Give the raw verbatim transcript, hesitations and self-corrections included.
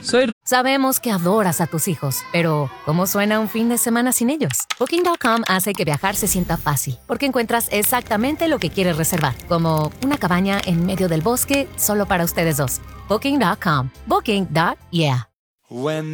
Soy... Sabemos que adoras a tus hijos, pero ¿cómo suena un fin de semana sin ellos? Booking punto com hace que viajar se sienta fácil, porque encuentras exactamente lo que quieres reservar, como una cabaña en medio del bosque solo para ustedes dos. Booking punto com. Booking. Yeah. When